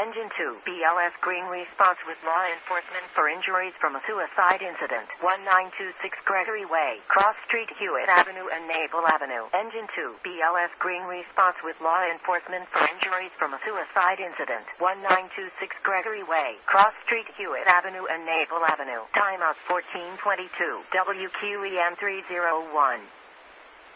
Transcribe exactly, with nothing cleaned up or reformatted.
Engine two, B L S Green response with law enforcement for injuries from a suicide incident. one nine two six Gregory Way, Cross Street, Hewitt Avenue and Naval Avenue. Engine two, B L S Green response with law enforcement for injuries from a suicide incident. one nine two six Gregory Way, Cross Street, Hewitt Avenue and Naval Avenue. Timeout fourteen twenty-two. W Q E M three oh one.